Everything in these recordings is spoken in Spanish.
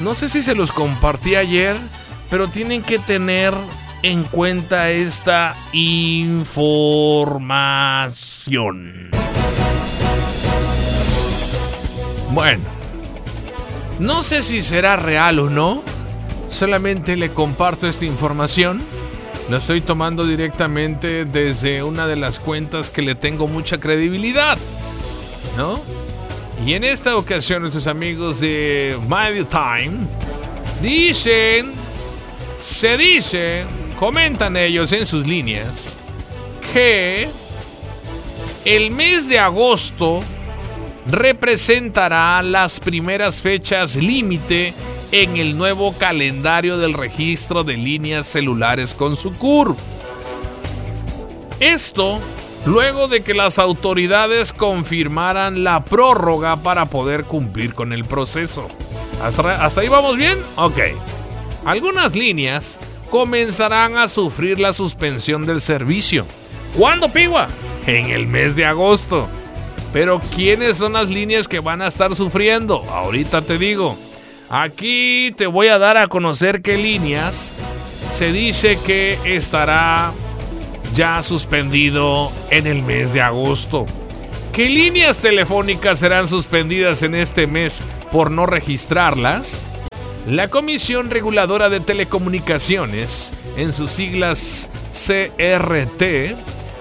no sé si se los compartí ayer, pero tienen que tener en cuenta esta información. Bueno, no sé si será real o no, solamente le comparto esta información. Lo estoy tomando directamente desde una de las cuentas que le tengo mucha credibilidad, ¿no? Y en esta ocasión nuestros amigos de Media Time comentan ellos en sus líneas que el mes de agosto representará las primeras fechas límite en el nuevo calendario del registro de líneas celulares con su CURP. Esto luego de que las autoridades confirmaran la prórroga para poder cumplir con el proceso. ¿Hasta ahí vamos bien? Ok. Algunas líneas comenzarán a sufrir la suspensión del servicio. ¿Cuándo, Pigua? En el mes de agosto. Pero ¿quiénes son las líneas que van a estar sufriendo? Ahorita te digo. Aquí te voy a dar a conocer qué líneas se dice que estará ya suspendido en el mes de agosto. ¿Qué líneas telefónicas serán suspendidas en este mes por no registrarlas? La Comisión Reguladora de Telecomunicaciones, en sus siglas CRT,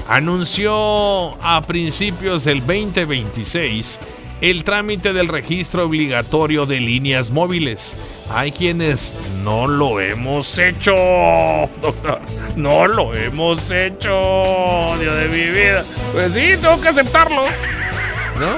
anunció a principios del 2026 el trámite del registro obligatorio de líneas móviles. Hay quienes no lo hemos hecho, doctor. No lo hemos hecho, Dios de mi vida. Pues sí, tengo que aceptarlo, ¿no?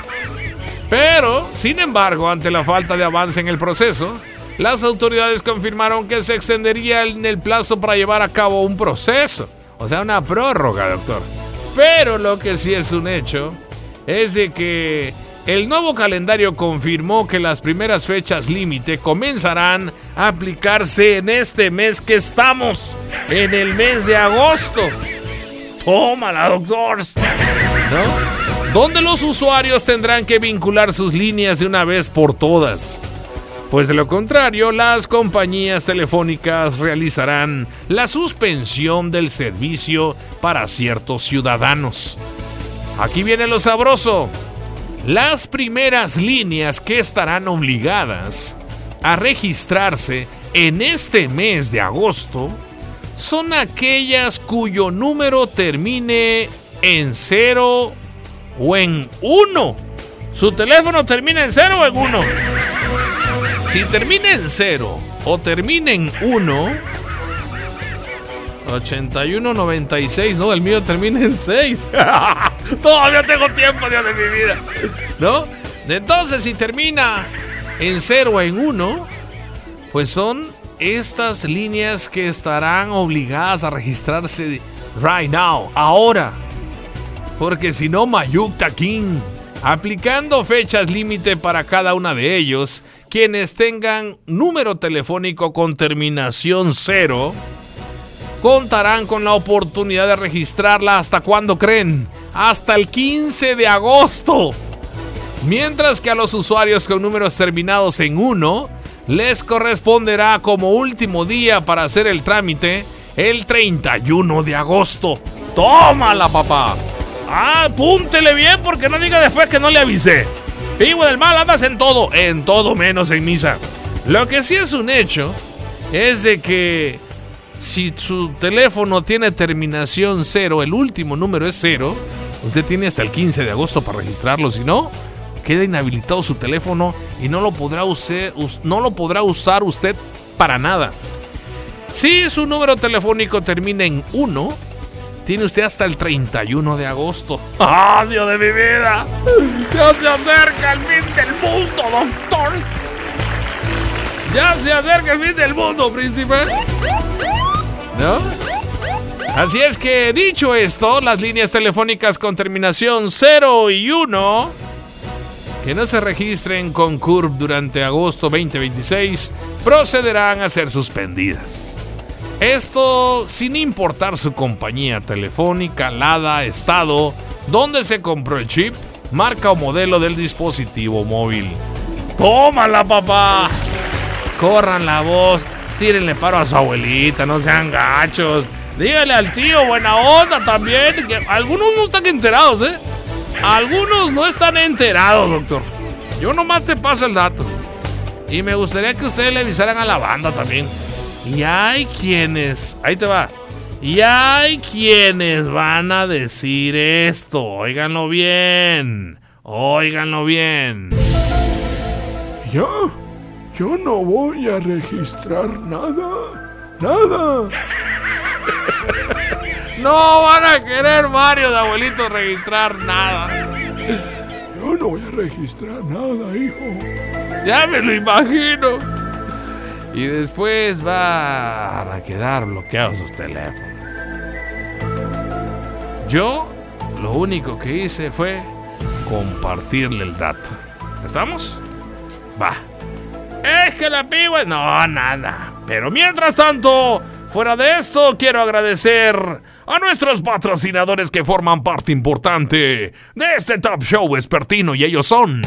Pero, sin embargo, ante la falta de avance en el proceso, las autoridades confirmaron que se extendería en el plazo para llevar a cabo un proceso. O sea, una prórroga, doctor. Pero lo que sí es un hecho es de que el nuevo calendario confirmó que las primeras fechas límite comenzarán a aplicarse en este mes que estamos, en el mes de agosto. Tómala, doctores, ¿no? Donde los usuarios tendrán que vincular sus líneas de una vez por todas. Pues de lo contrario, las compañías telefónicas realizarán la suspensión del servicio para ciertos ciudadanos. Aquí viene lo sabroso. Las primeras líneas que estarán obligadas a registrarse en este mes de agosto son aquellas cuyo número termine en 0 o en 1. ¿Su teléfono termina en 0 o en 1? Si termina en 0 o termina en 1, 8196, no, el mío termina en 6. Todavía tengo tiempo, Dios de mi vida, ¿no? Entonces, si termina en 0 o en 1, pues son estas líneas que estarán obligadas a registrarse right now, ahora. Porque si no, Mayukta King, aplicando fechas límite para cada una de ellos, quienes tengan número telefónico con terminación 0 contarán con la oportunidad de registrarla ¿hasta cuándo creen? Hasta el 15 de agosto. Mientras que a los usuarios con números terminados en 1 les corresponderá como último día para hacer el trámite el 31 de agosto. ¡Tómala, papá! Apúntele bien porque no diga después que no le avisé. Pivo del mal, andas en todo menos en misa. Lo que sí es un hecho es de que si su teléfono tiene terminación 0, el último número es 0, usted tiene hasta el 15 de agosto para registrarlo. Si no, queda inhabilitado su teléfono y no lo podrá usar usted para nada. Si su número telefónico termina en 1, tiene usted hasta el 31 de agosto. ¡Ah, Dios de mi vida! ¡Ya se acerca el fin del mundo, doctores! ¡Ya se acerca el fin del mundo, príncipe! ¿No? Así es que, dicho esto, las líneas telefónicas con terminación 0 y 1 que no se registren con CURP durante agosto 2026 procederán a ser suspendidas. Esto sin importar su compañía telefónica, LADA, estado, donde se compró el chip, marca o modelo del dispositivo móvil. ¡Tómala, papá! corran la voz, tírenle paro a su abuelita, no sean gachos. Dígale al tío, buena onda también, que algunos no están enterados, ¿eh? Algunos no están enterados, doctor. Yo nomás te paso el dato. Y me gustaría que ustedes le avisaran a la banda también. Y hay quienes, ahí te va, y hay quienes van a decir esto. Óiganlo bien. Óiganlo bien. Yo no voy a registrar nada. Nada. No van a querer varios abuelitos registrar nada. Yo no voy a registrar nada, hijo. Ya me lo imagino. Y después van a quedar bloqueados sus teléfonos. Yo lo único que hice fue compartirle el dato. ¿Estamos? Va. Es que la pigua... No, nada. Pero mientras tanto, fuera de esto, quiero agradecer a nuestros patrocinadores que forman parte importante de este Top Show vespertino, y ellos son...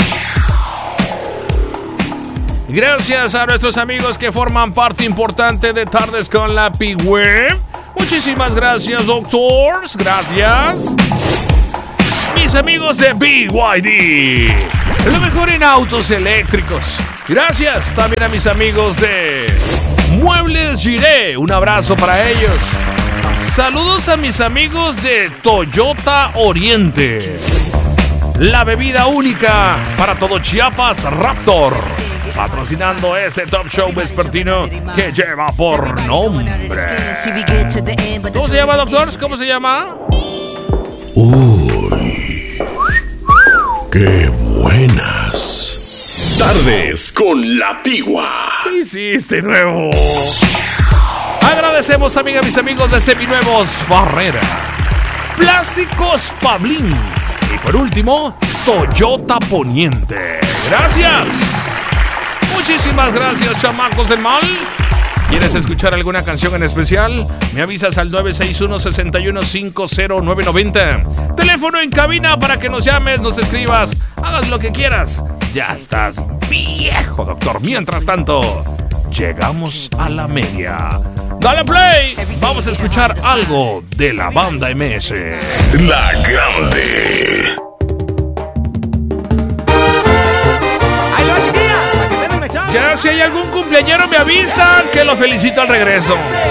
Gracias a nuestros amigos que forman parte importante de Tardes con la Pigüe. Muchísimas gracias, doctors. Gracias. Mis amigos de BYD, lo mejor en autos eléctricos. Gracias también a mis amigos de Muebles Giré. Un abrazo para ellos. Saludos a mis amigos de Toyota Oriente, la bebida única para todo Chiapas, Raptor, patrocinando este Top Show vespertino que lleva por nombre... ¿Cómo se llama, doctores? ¿Cómo se llama? Uy, qué buenas. Tardes con la Pigua. ¿Qué hiciste nuevo? Agradecemos también a mis amigos de Seminuevos Barrera, Plásticos Pablín y por último, Toyota Poniente. ¡Gracias! Muchísimas gracias, chamacos del mal. ¿Quieres escuchar alguna canción en especial? Me avisas al 961-61-50990. Teléfono en cabina para que nos llames, nos escribas, hagas lo que quieras. Ya estás viejo, doctor. Mientras tanto, llegamos a la media. Dale play. Vamos a escuchar algo de la banda MS. La Grande. Ya si hay algún cumpleañero me avisan que lo felicito al regreso.